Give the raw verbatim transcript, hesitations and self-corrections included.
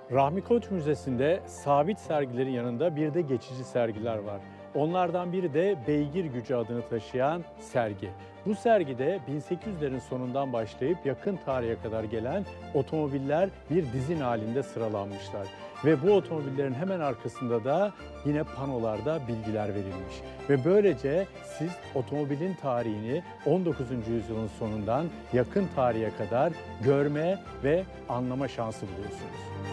Rahmi Koç Müzesi'nde sabit sergilerin yanında bir de geçici sergiler var. Onlardan biri de Beygir Gücü adını taşıyan sergi. Bu sergide bin sekiz yüzlerin sonundan başlayıp yakın tarihe kadar gelen otomobiller bir dizin halinde sıralanmışlar. Ve bu otomobillerin hemen arkasında da yine panolarda bilgiler verilmiş. Ve böylece siz otomobilin tarihini on dokuzuncu yüzyılın sonundan yakın tarihe kadar görme ve anlama şansı buluyorsunuz.